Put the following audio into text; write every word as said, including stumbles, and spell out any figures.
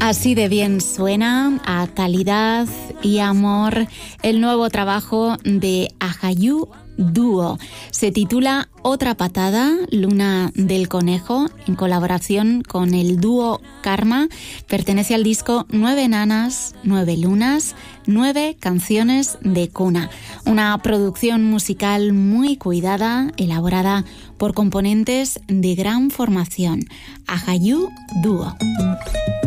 Así de bien suena, a calidad y amor, el nuevo trabajo de Ajayú Dúo. Se titula Otra Patada, Luna del Conejo, en colaboración con el dúo Karma. Pertenece al disco Nueve Nanas, Nueve Lunas, Nueve Canciones de Cuna. Una producción musical muy cuidada, elaborada por componentes de gran formación. Ajayú Dúo.